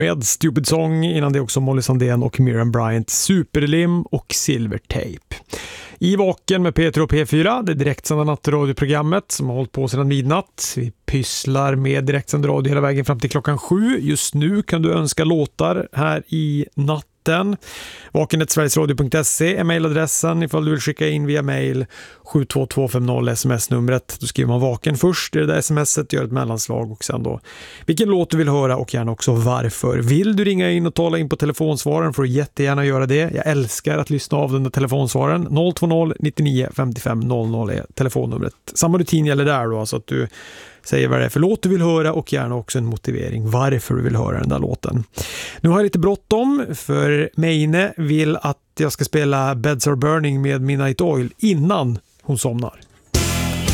med Stupid Song, innan det också Molly Sandén och Miriam Bryant, Superlim och Silvertape. I Vaken med P3 och P4, det direktsända nattradioprogrammet som har hållit på sedan midnatt. Vi pysslar med direktsänd radio hela vägen fram till klockan 7. Just nu kan du önska låtar här i natten. Vaken@sverigesradio.se är mailadressen ifall du vill skicka in via mail. 72250 sms-numret. Då skriver man Vaken först i det där smset, gör ett mellanslag och sen då vilken låt du vill höra och gärna också varför. Vill du ringa in och tala in på telefonsvaren får du jättegärna göra det. Jag älskar att lyssna av den där telefonsvaren. 020 99 55 00 är telefonnumret. Samma rutin gäller där då, så att du säger vad det är för låt du vill höra och gärna också en motivering varför du vill höra den där låten. Nu har jag lite bråttom för Meine vill att jag ska spela Beds Are Burning med Midnight Oil innan hon somnar.